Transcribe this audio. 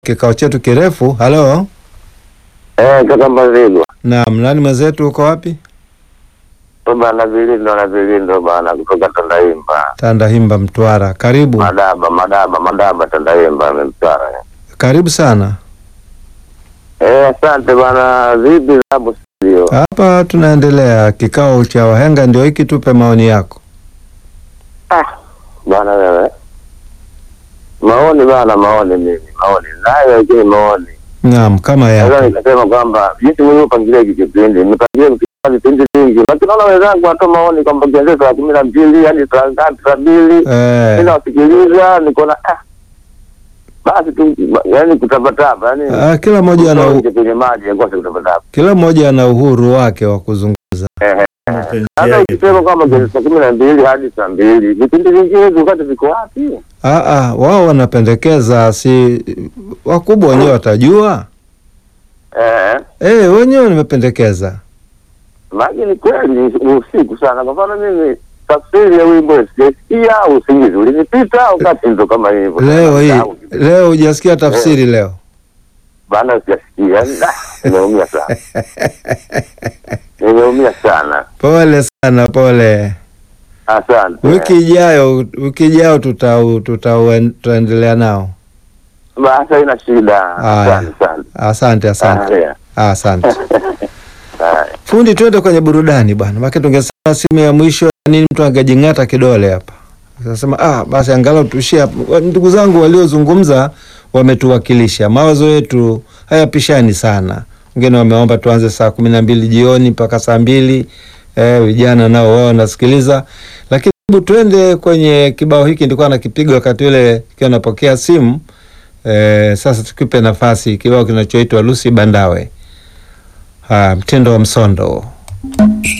Kikao chetu kirefu. Halo. Kaka Mbazigwa. Naam, nani mwenzetu, uko wapi? Bana Vilindo bana kutoka Tandahimba. Tandahimba Mtwara. Karibu. Madaba Tandahimba Mtwara. Karibu sana. Asante bana, vipi hapo studio? Hapa tunaendelea kikao cha wahenga, ndio hiki, tupe maoni yako. Bana wewe. Maoni nayo yake maoni. Naam, kama Sasa yako. nikasema kwamba jinsi wewe upangilia hiki kipindi, nipangilie vipindi vingi. Lakini naona wenzangu watoa maoni kwamba kianzia saa 12 hadi saa 2. Mimi nasikiliza niko na basi tu, yani kutabataba, yani Kila mmoja ana kwenye maji ya kosa kutabataba. kila mmoja ana uhuru wake wa kuzungumza. Sasa ukisema kama saa 12 hadi saa 2, vipindi vingine wakati viko wapi? Wao wanapendekeza, si wakubwa wenyewe watajua. Wenyewe nimependekeza. Maji ni kweli usiku sana. Kwa mfano mimi tafsiri ya wimbo sijasikia, usingizi ulinipita wakati ndo kama hivyo. Leo hujasikia tafsiri leo? Bana sijasikia. Nimeumia sana. Pole sana, pole. Asante. Wiki ijayo tutaendelea nao. Basi ina shida. Asante. Asante. Fundi, twende kwenye burudani bwana. Maana tungesema simu ya mwisho nini, mtu angejingata kidole hapa. Sasa basi angalau tuishie hapo. Ndugu zangu waliozungumza wametuwakilisha. Mawazo yetu hayapishani sana. Wengine wameomba tuanze saa 12 jioni mpaka saa 2. Vijana nao wao nasikiliza. Lakini twende kwenye kibao hiki, nilikuwa nakipiga wakati ule kiwa napokea simu. Sasa tukipe nafasi kibao kinachoitwa Lucy Bandawe. Mtindo wa msondo.